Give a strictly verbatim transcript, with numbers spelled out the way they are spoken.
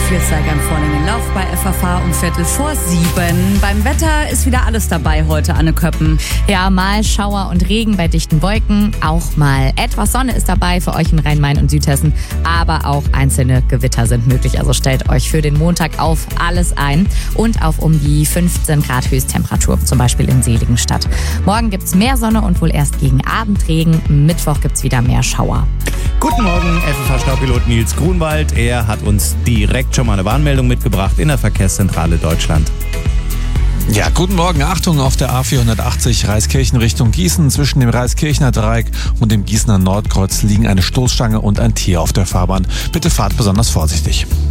Feels Like I'm Falling in Love bei F F H um Viertel vor sieben. Beim Wetter ist wieder alles dabei heute, Anne Köppen. Ja, mal Schauer und Regen bei dichten Wolken, auch mal etwas Sonne ist dabei für euch in Rhein-Main und Südhessen, aber auch einzelne Gewitter sind möglich. Also stellt euch für den Montag auf alles ein und auf um die fünfzehn Grad Höchsttemperatur, zum Beispiel in Seligenstadt. Morgen gibt's mehr Sonne und wohl erst gegen Abend Regen. Mittwoch gibt's wieder mehr Schauer. Guten Morgen, F F H-Staupilot Nils Grunwald. Er hat uns direkt schon mal eine Warnmeldung mitgebracht in der Verkehrszentrale Deutschland. Ja, guten Morgen. Achtung auf der A vierhundertachtzig Reiskirchen Richtung Gießen. Zwischen dem Reiskirchener Dreieck und dem Gießener Nordkreuz liegen eine Stoßstange und ein Tier auf der Fahrbahn. Bitte fahrt besonders vorsichtig.